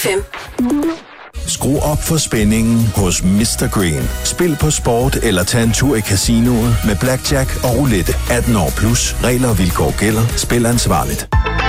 5. Skru op for spændingen hos Mr. Green. Spil på sport eller tag en tur i casinoet med blackjack og roulette. 18 år plus. Regler og vilkår gælder. Spil ansvarligt.